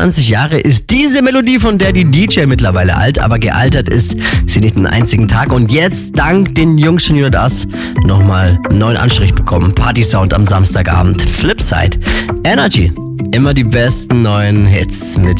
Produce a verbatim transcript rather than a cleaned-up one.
fünfundzwanzig Jahre ist diese Melodie von Daddy D J mittlerweile alt, aber gealtert ist sie nicht einen einzigen Tag. Und jetzt, dank den Jungs von Unit Us, nochmal einen neuen Anstrich bekommen. Party-Sound am Samstagabend. Flipside. Energy. Immer die besten neuen Hits mit